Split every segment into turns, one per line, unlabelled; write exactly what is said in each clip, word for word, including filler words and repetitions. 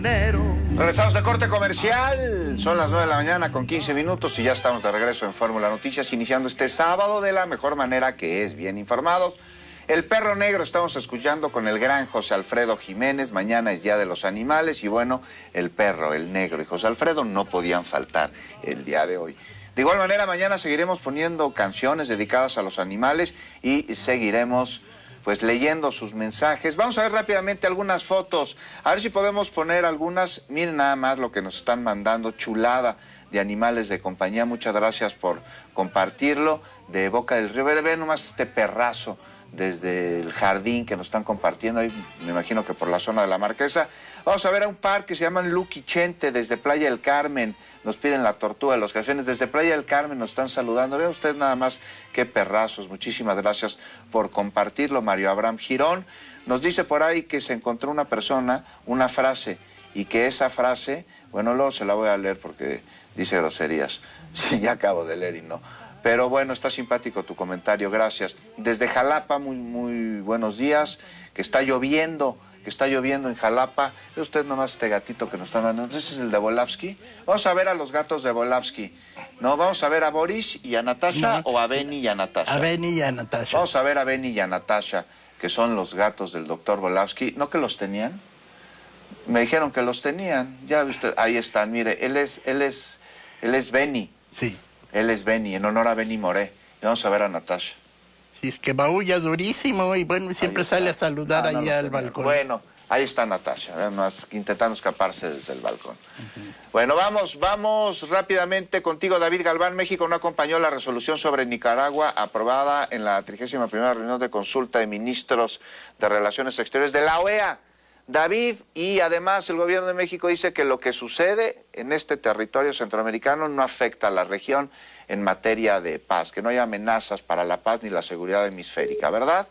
Regresamos de corte comercial, son las nueve de la mañana con quince minutos y ya estamos de regreso en Fórmula Noticias, iniciando este sábado de la mejor manera, que es bien informados. El perro negro estamos escuchando con el gran José Alfredo Jiménez. Mañana es Día de los Animales y bueno, el perro, el negro y José Alfredo no podían faltar el día de hoy. De igual manera, mañana seguiremos poniendo canciones dedicadas a los animales y seguiremos pues leyendo sus mensajes. Vamos a ver rápidamente algunas fotos, a ver si podemos poner algunas. Miren nada más lo que nos están mandando, chulada de animales de compañía. Muchas gracias por compartirlo. De Boca del Río, ve nomás este perrazo desde el jardín que nos están compartiendo, ahí me imagino que por la zona de la Marquesa. Vamos a ver a un par que se llaman Lucky Chente desde Playa del Carmen, nos piden la tortuga de los cafenes, desde Playa del Carmen nos están saludando. Vean ustedes nada más qué perrazos, muchísimas gracias por compartirlo. Mario Abraham Girón nos dice por ahí que se encontró una persona, una frase, y que esa frase, bueno, luego se la voy a leer porque dice groserías. Sí, ya acabo de leer y no. Pero bueno, está simpático tu comentario, gracias. Desde Jalapa, muy, muy buenos días, que está lloviendo, que está lloviendo en Jalapa. Ve usted nomás este gatito que nos está mandando. ¿Ese es el de Volavsky? Vamos a ver a los gatos de Volavsky. No, vamos a ver a Boris y a Natasha, no, o a Benny y a Natasha.
A Benny y a Natasha.
Vamos a ver a Benny y a Natasha, que son los gatos del doctor Volavsky. ¿No que los tenían? Me dijeron que los tenían. Ya usted, ahí están, mire, él es, él es, él es Benny.
Sí.
Él es Benny, en honor a Benny Moré. Y vamos a ver a Natasha.
Sí, es que maulla durísimo y bueno, siempre sale a saludar ah, no, allá no al balcón.
Bueno, ahí está Natasha, además, intentando escaparse desde el balcón. Uh-huh. Bueno, vamos, vamos rápidamente contigo, David Galván. México no acompañó la resolución sobre Nicaragua aprobada en la trigésima primera reunión de consulta de ministros de Relaciones Exteriores de la O E A. David, y además el gobierno de México dice que lo que sucede en este territorio centroamericano no afecta a la región en materia de paz, que no hay amenazas para la paz ni la seguridad hemisférica, ¿verdad?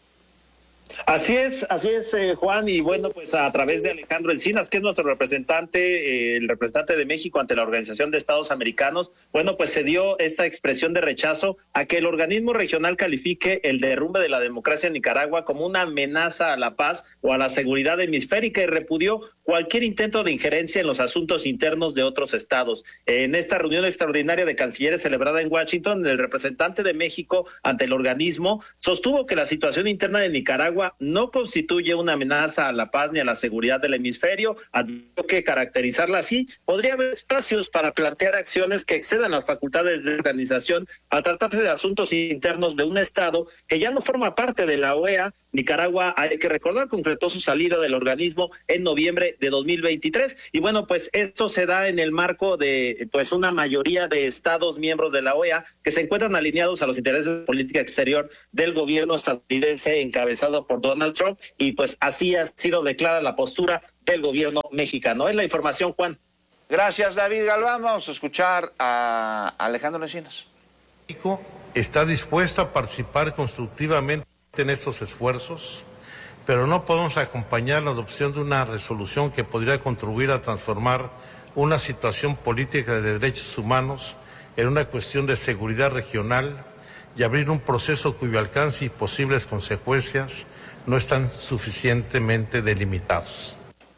Así es, así es, eh, Juan, y bueno, pues a través de Alejandro Encinas, que es nuestro representante, eh, el representante de México ante la Organización de Estados Americanos, bueno, pues se dio esta expresión de rechazo a que el organismo regional califique el derrumbe de la democracia en Nicaragua como una amenaza a la paz o a la seguridad hemisférica y repudió cualquier intento de injerencia en los asuntos internos de otros estados. En esta reunión extraordinaria de cancilleres celebrada en Washington, el representante de México ante el organismo sostuvo que la situación interna de Nicaragua no constituye una amenaza a la paz ni a la seguridad del hemisferio. Advirtió que caracterizarla así podría haber espacios para plantear acciones que excedan las facultades de organización al tratarse de asuntos internos de un estado que ya no forma parte de la O E A. Nicaragua, hay que recordar, concretó su salida del organismo en noviembre de dos mil veintitrés y bueno, pues esto se da en el marco de pues una mayoría de estados miembros de la O E A que se encuentran alineados a los intereses de política exterior del gobierno estadounidense encabezado por Donald Trump, y pues así ha sido declarada la postura del gobierno mexicano. Es la información, Juan.
Gracias, David Galván. Vamos a escuchar a Alejandro Encinas.
México está dispuesto a participar constructivamente en estos esfuerzos, pero no podemos acompañar la adopción de una resolución que podría contribuir a transformar una situación política de derechos humanos en una cuestión de seguridad regional y abrir un proceso cuyo alcance y posibles consecuencias no están suficientemente delimitados.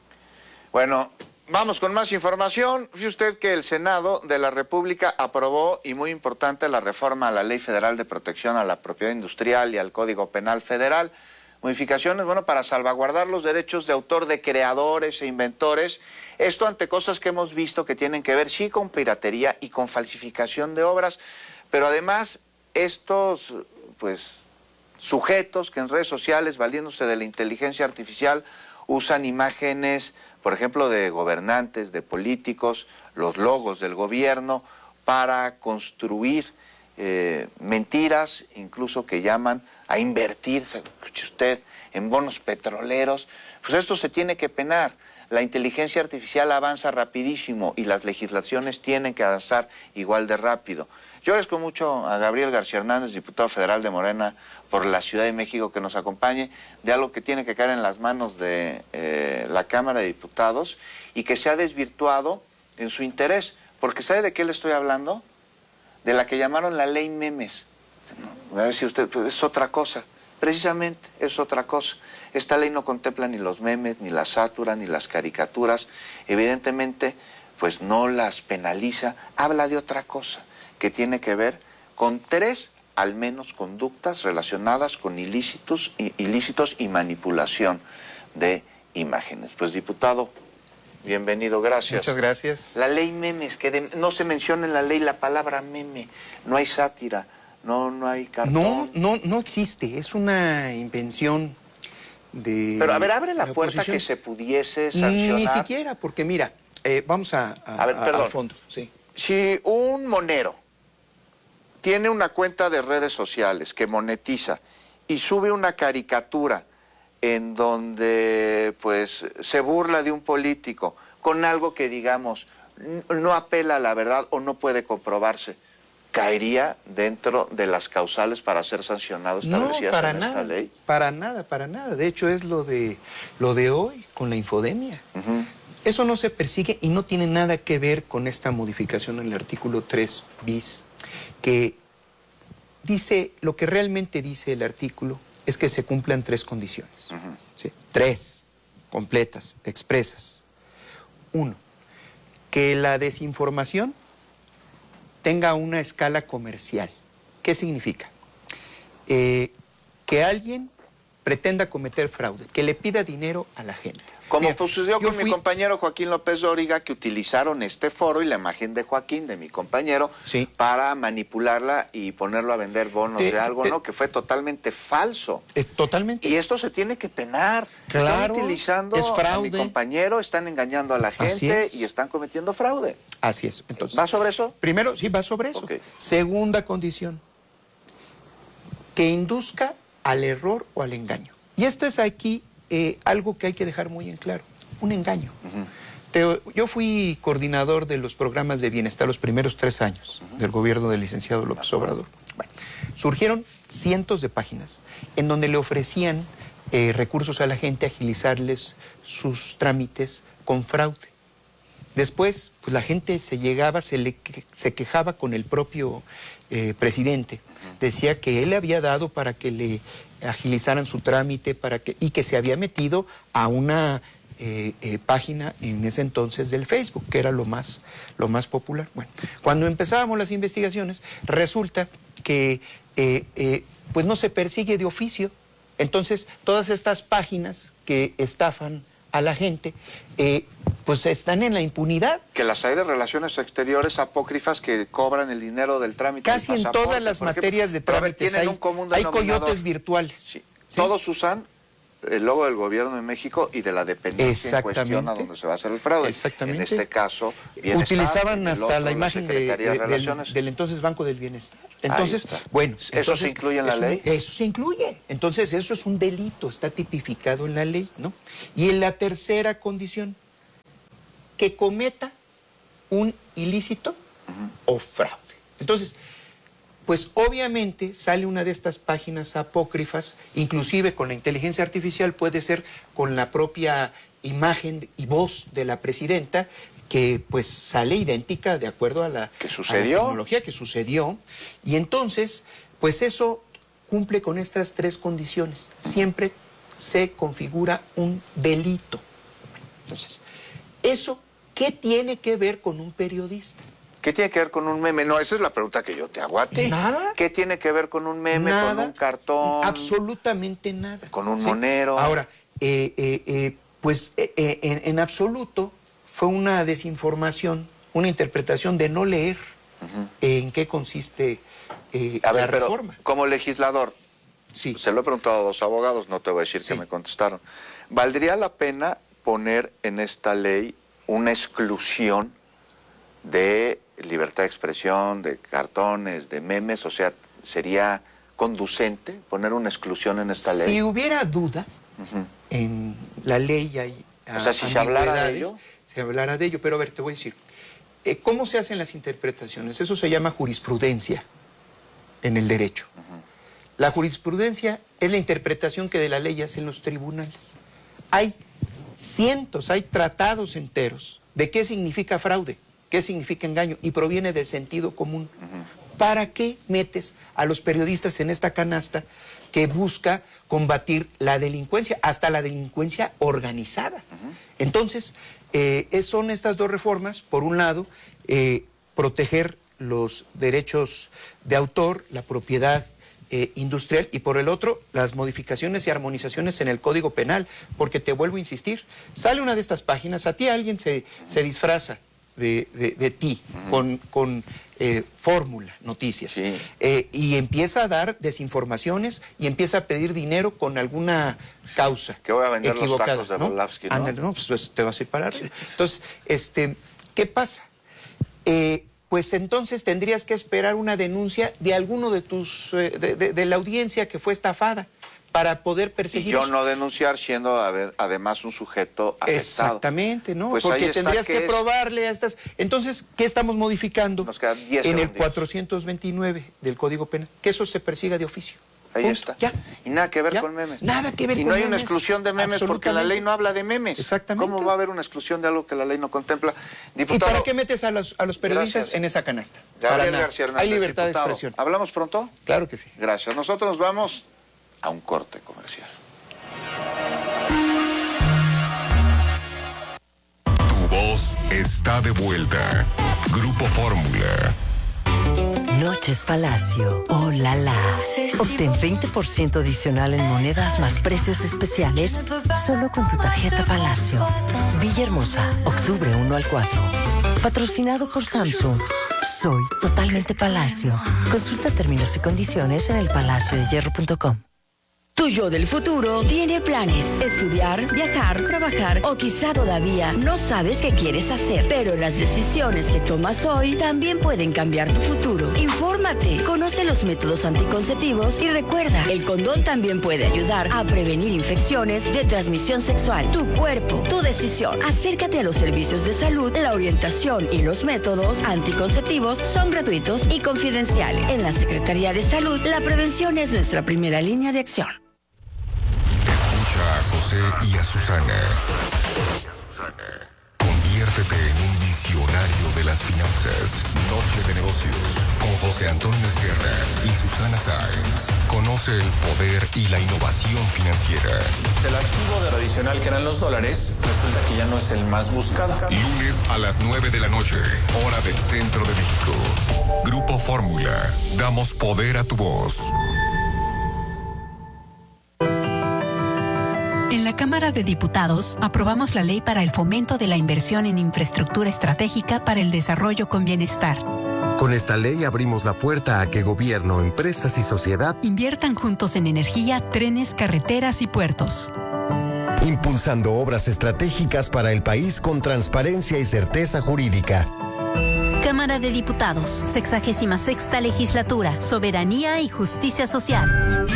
Bueno, vamos con más información. Fíjese usted que el Senado de la República aprobó, y muy importante, la reforma a la Ley Federal de Protección a la Propiedad Industrial y al Código Penal Federal. Modificaciones, bueno, para salvaguardar los derechos de autor de creadores e inventores. Esto ante cosas que hemos visto que tienen que ver, sí, con piratería y con falsificación de obras, pero además estos, pues, sujetos que en redes sociales, valiéndose de la inteligencia artificial, usan imágenes, por ejemplo, de gobernantes, de políticos, los logos del gobierno, para construir eh, mentiras, incluso que llaman a invertir, escuche usted, en bonos petroleros. Pues esto se tiene que penar. La inteligencia artificial avanza rapidísimo y las legislaciones tienen que avanzar igual de rápido. Yo agradezco mucho a Gabriel García Hernández, diputado federal de Morena por la Ciudad de México, que nos acompañe de algo que tiene que caer en las manos de eh, la Cámara de Diputados y que se ha desvirtuado en su interés. Porque ¿sabe de qué le estoy hablando? De la que llamaron la ley memes. Va a decir usted, pues es otra cosa. Precisamente, es otra cosa. Esta ley no contempla ni los memes, ni la sátira, ni las caricaturas. Evidentemente, pues no las penaliza. Habla de otra cosa, que tiene que ver con tres, al menos, conductas relacionadas con ilícitos, ilícitos y manipulación de imágenes. Pues, diputado, bienvenido, gracias.
Muchas gracias.
La ley memes, que de, no se menciona en la ley la palabra meme, no hay sátira, no, no hay cartón.
No, no, no existe, es una invención de...
Pero a ver, abre la,
la
puerta
oposición.
que se pudiese sancionar.
Ni siquiera, porque mira, eh, vamos a, a,
A ver,
a-
perdón.
al fondo. Sí.
Si un monero tiene una cuenta de redes sociales que monetiza y sube una caricatura en donde pues se burla de un político con algo que digamos no apela a la verdad o no puede comprobarse, ¿caería dentro de las causales para ser sancionado
No,
establecidas
para
en
nada,
esta ley?
para nada, para nada. De hecho, es lo de, lo de hoy con la infodemia.
Ujú.
Eso no se persigue y no tiene nada que ver con esta modificación en el artículo tres bis, que dice, lo que realmente dice el artículo es que se cumplan tres condiciones.
Ujú.
¿Sí? Tres, completas, expresas. Uno, que la desinformación tenga una escala comercial. ¿Qué significa? Eh, que alguien pretenda cometer fraude, que le pida dinero a la gente.
Como
Mira,
sucedió
yo
con mi
fui-
compañero Joaquín López Dóriga, que utilizaron este foro y la imagen de Joaquín, de mi compañero,
Sí.
para manipularla y ponerlo a vender bonos
Te-
de algo,
te-
¿no? Que fue totalmente falso.
Eh, totalmente.
Y esto se tiene que penar.
Claro,
están utilizando
es
a
fraude.
mi compañero, están engañando a la
Así
gente
es.
y están cometiendo fraude.
Así es. Entonces,
¿Va sobre eso?
Primero, sí, va sobre eso.
Ok.
Segunda condición, que induzca al error o al engaño. Y esto es aquí eh, algo que hay que dejar muy en claro, un engaño. Te- yo fui coordinador de los programas de bienestar los primeros tres años del gobierno del licenciado López Obrador. Bueno, surgieron cientos de páginas en donde le ofrecían eh, recursos a la gente, agilizarles sus trámites con fraude. Después, pues la gente se llegaba, se, le, que- se quejaba con el propio eh, presidente. Decía que él le había dado para que le agilizaran su trámite para que, y que se había metido a una eh, eh, página en ese entonces del Facebook, que era lo más, lo más popular. Bueno, cuando empezábamos las investigaciones, resulta que eh, eh, pues no se persigue de oficio. Entonces, todas estas páginas que estafan a la gente, eh, pues están en la impunidad.
Que las hay de relaciones exteriores apócrifas que cobran el dinero del trámite.
Casi
del
en
pasaporte,
todas las
por ejemplo.
materias de
Pero, a ver,
trámites
tienen
hay,
un común
hay
denominador.
coyotes virtuales.
Sí.
¿Sí?
Todos usan el logo del gobierno de México y de la dependencia en cuestión a
Exactamente.
donde se va a hacer el fraude.
Exactamente.
En este caso, Bienestar,
Utilizaban
en el
hasta
otro,
la imagen de-
Secretaría
de- del,
Relaciones.
del entonces Banco del Bienestar. Entonces,
está.
bueno.
¿Eso
entonces,
se incluye en la
es un-
ley?
Eso se incluye. Entonces, eso es un delito, está tipificado en la ley, ¿no? Y en la tercera condición, que cometa un ilícito o fraude. Entonces, pues obviamente sale una de estas páginas apócrifas, inclusive con la inteligencia artificial, puede ser con la propia imagen y voz de la presidenta, que pues sale idéntica de acuerdo a la,
¿Que
a la
sucedió?
tecnología que sucedió. Y entonces, pues eso cumple con estas tres condiciones. Siempre se configura un delito. Entonces, ¿eso qué tiene que ver con un periodista?
¿Qué tiene que ver con un meme? No, esa es la pregunta que yo te hago a ti.
Nada.
¿Qué tiene que ver con un meme,
Nada,
con un cartón?
Absolutamente nada.
Con un monero.
Ahora, eh, eh, eh, pues eh, eh, en, en absoluto fue una desinformación, una interpretación de no leer en qué consiste eh,
A ver,
la
pero
reforma.
como legislador,
Sí.
se lo he preguntado a dos abogados, no te voy a decir
Sí.
que me contestaron. ¿Valdría la pena poner en esta ley una exclusión de libertad de expresión, de cartones, de memes? O sea, ¿sería conducente poner una exclusión en esta ley?
Si hubiera duda en la ley hay
O sea, si se hablara de
ambigüedades,
ello.
se hablara de ello, pero a ver, te voy a decir, eh, ¿cómo se hacen las interpretaciones? Eso se llama jurisprudencia en el derecho. La jurisprudencia es la interpretación que de la ley hacen los tribunales. Hay cientos, hay tratados enteros de qué significa fraude, qué significa engaño, y proviene del sentido común. ¿Para qué metes a los periodistas en esta canasta que busca combatir la delincuencia, hasta la delincuencia organizada. Uh-huh. Entonces, eh, son estas dos reformas, por un lado, eh, proteger los derechos de autor, la propiedad eh, industrial, y por el otro, las modificaciones y armonizaciones en el Código Penal, porque te vuelvo a insistir, sale una de estas páginas, a ti alguien se, se disfraza de, de, de ti, uh-huh. con... con Eh, fórmula, noticias, sí. eh, y empieza a dar desinformaciones y empieza a pedir dinero con alguna causa
que voy a vender
equivocada,
los tacos de
¿no?
Volavsky, ¿no?
Ándale, no, pues, pues te vas a ir parar. Entonces, este, ¿qué pasa? Eh, pues entonces tendrías que esperar una denuncia de alguno de tus, eh, de, de, de la audiencia que fue estafada, para poder perseguir.
Y yo
eso.
no denunciar siendo a ver, además un sujeto afectado.
Exactamente, ¿no?
Pues
porque tendrías que,
que es...
probarle a estas... Entonces, ¿qué estamos modificando?
Nos quedan diez
en el
segundos.
cuatrocientos veintinueve del Código Penal, que eso se persiga de oficio.
Ahí
Punto.
está.
Ya.
Y nada que ver
¿Ya?
con memes.
Nada que ver
y
con
no hay
memes.
una exclusión de memes porque la ley no habla de memes.
Exactamente.
¿Cómo va a haber una exclusión de algo que la ley no contempla?
Diputado, ¿y para qué metes a los, a los periodistas
gracias.
en esa canasta?
Gabriel García Hernández,
hay libertad
diputado.
de expresión.
¿Hablamos pronto?
Claro que sí.
Gracias. Nosotros vamos a un corte comercial.
Tu voz está de vuelta. Grupo Fórmula.
Noches Palacio. Oh, la la. Obtén veinte por ciento adicional en monedas más precios especiales solo con tu tarjeta Palacio. Villahermosa, octubre uno al cuatro. Patrocinado por Samsung. Soy totalmente Palacio. Consulta términos y condiciones en el palacio de hierro punto com.
Tu yo del futuro tiene planes. Estudiar, viajar, trabajar o quizá todavía no sabes qué quieres hacer. Pero las decisiones que tomas hoy también pueden cambiar tu futuro. Infórmate, conoce los métodos anticonceptivos y recuerda, el condón también puede ayudar a prevenir infecciones de transmisión sexual. Tu cuerpo, tu decisión. Acércate a los servicios de salud. La orientación y los métodos anticonceptivos son gratuitos y confidenciales. En la Secretaría de Salud, la prevención es nuestra primera línea de acción.
A José y a Susana. Conviértete en un visionario de las finanzas. Noche de negocios con José Antonio Esguerra y Susana Sáenz. Conoce el poder y la innovación financiera.
El activo tradicional que eran los dólares resulta que ya no es el más buscado.
Lunes a las nueve de la noche, hora del centro de México. Grupo Fórmula. Damos poder a tu voz.
En la Cámara de Diputados aprobamos la ley para el fomento de la inversión en infraestructura estratégica para el desarrollo con bienestar.
Con esta ley abrimos la puerta a que gobierno, empresas y sociedad
inviertan juntos en energía, trenes, carreteras y puertos.
Impulsando obras estratégicas para el país con transparencia y certeza jurídica.
Cámara de Diputados, sexagésima sexta legislatura, soberanía y justicia social.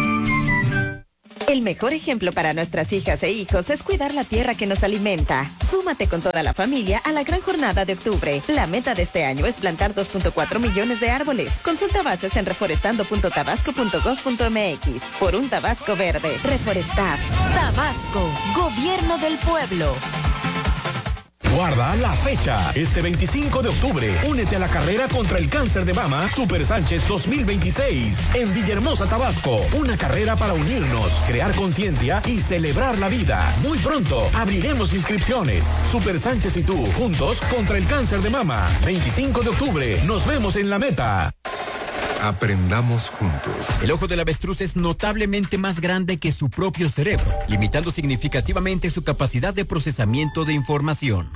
El mejor ejemplo para nuestras hijas e hijos es cuidar la tierra que nos alimenta. Súmate con toda la familia a la gran jornada de octubre. La meta de este año es plantar dos punto cuatro millones de árboles. Consulta bases en reforestando punto tabasco punto gov punto mx. Por un Tabasco verde. Reforestar.
Tabasco, Gobierno del Pueblo.
Guarda la fecha. Este veinticinco de octubre, únete a la carrera contra el cáncer de mama Super Sánchez dos mil veintiséis en Villahermosa, Tabasco. Una carrera para unirnos, crear conciencia y celebrar la vida. Muy pronto abriremos inscripciones. Super Sánchez y tú, juntos contra el cáncer de mama. veinticinco de octubre, nos vemos en la meta.
Aprendamos juntos.
El ojo del avestruz es notablemente más grande que su propio cerebro, limitando significativamente su capacidad de procesamiento de información.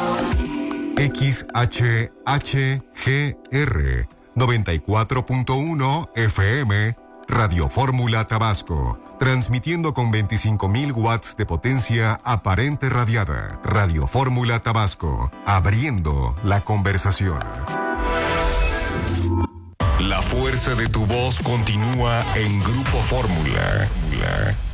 X H H G R noventa y cuatro punto uno F M Radio Fórmula Tabasco, transmitiendo con veinticinco mil watts de potencia aparente radiada. Radio Fórmula Tabasco, abriendo la conversación. La fuerza de tu voz continúa en Grupo Fórmula.